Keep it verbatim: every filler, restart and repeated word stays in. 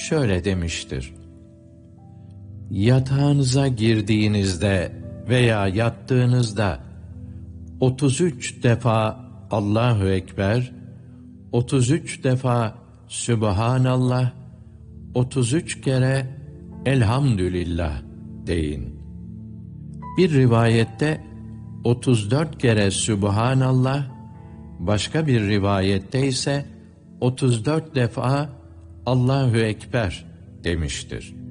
şöyle demiştir: Yatağınıza girdiğinizde veya yattığınızda otuz üç defa Allahu Ekber, otuz üç defa Sübhanallah, otuz üç kere Elhamdülillah deyin. Bir rivayette otuz dört kere Sübhanallah, başka bir rivayette ise otuz dört defa Allahu Ekber demiştir.